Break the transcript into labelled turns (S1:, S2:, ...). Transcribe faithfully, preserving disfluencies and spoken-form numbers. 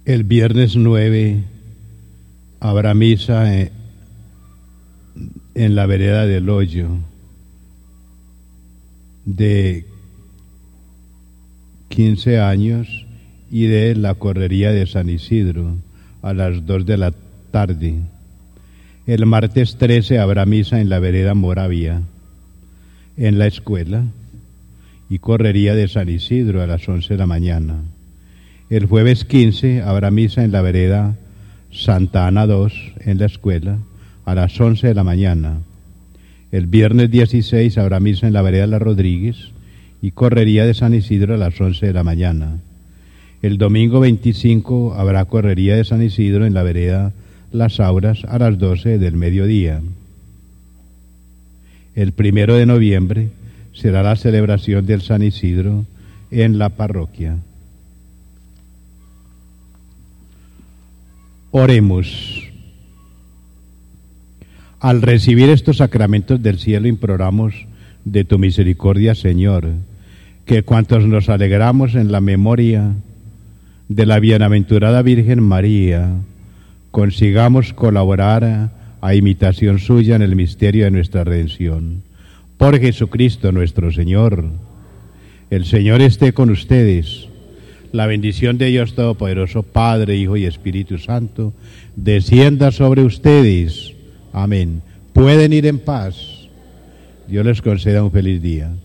S1: El viernes nueve habrá misa en, en la vereda del Hoyo de quince años y de la correría de San Isidro a las dos de la tarde. El martes trece habrá misa en la vereda Moravia, en la escuela, y correría de San Isidro a las once de la mañana. El jueves quince habrá misa en la vereda Santa Ana dos, en la escuela, a las once de la mañana. El viernes dieciséis habrá misa en la vereda La Rodríguez y correría de San Isidro a las once de la mañana. El domingo veinticinco habrá correría de San Isidro en la vereda Las Auras a las doce del mediodía. El primero de noviembre será la celebración del San Isidro en la parroquia. Oremos. Al recibir estos sacramentos del cielo imploramos de tu misericordia, Señor, que cuantos nos alegramos en la memoria de la bienaventurada Virgen María, consigamos colaborar a imitación suya en el misterio de nuestra redención. Por Jesucristo nuestro Señor. El Señor esté con ustedes. La bendición de Dios Todopoderoso, Padre, Hijo y Espíritu Santo, descienda sobre ustedes. Amén. Pueden ir en paz. Dios les conceda un feliz día.